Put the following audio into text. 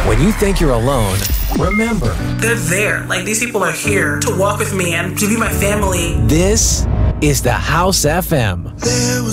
When you think you're alone, remember, they're there. Like, these people are here to walk with me and to be my family. this is the House FM. There was